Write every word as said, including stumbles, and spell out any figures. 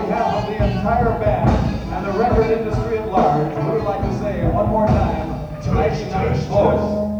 behalf of the entire band and the record industry at large, we would like to say one more time, tonight's night voice.